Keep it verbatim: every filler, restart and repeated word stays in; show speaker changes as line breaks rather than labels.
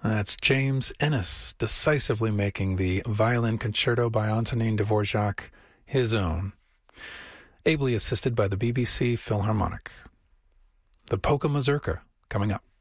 That's James Ennis decisively making the violin concerto by Antonin Dvorak his own, ably assisted by the B B C Philharmonic. The Polka Mazurka coming up.